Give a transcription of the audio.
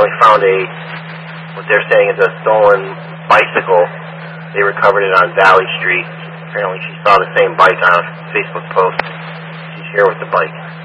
apparently found what they're saying is a stolen bicycle. They recovered it on Valley Street. Apparently she saw the same bike on a Facebook post. She's here with the bike.